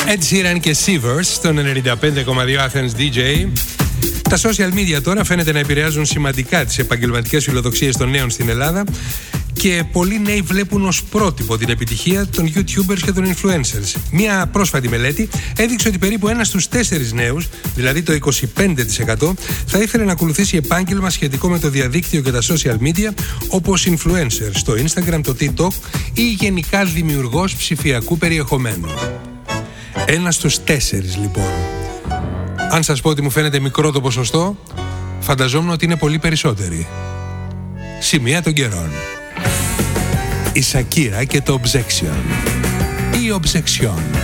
Ed Sheeran και Sivers στον 95,2 Athens DJ. Τα social media τώρα φαίνεται να επηρεάζουν σημαντικά τις επαγγελματικές φιλοδοξίες των νέων στην Ελλάδα και πολλοί νέοι βλέπουν ως πρότυπο την επιτυχία των YouTubers και των influencers. Μια πρόσφατη μελέτη έδειξε ότι περίπου 1 στους 4 νέους, δηλαδή το 25%, θα ήθελε να ακολουθήσει επάγγελμα σχετικό με το διαδίκτυο και τα social media, όπως influencer στο Instagram, το TikTok ή γενικά δημιουργός ψηφιακού περιεχομένου. 1 στους 4 λοιπόν. Αν σας πω ότι μου φαίνεται μικρό το ποσοστό, φανταζόμουν ότι είναι πολύ περισσότεροι. Σημεία των καιρών. Η Σακύρα και το Obsession. Η Obsession.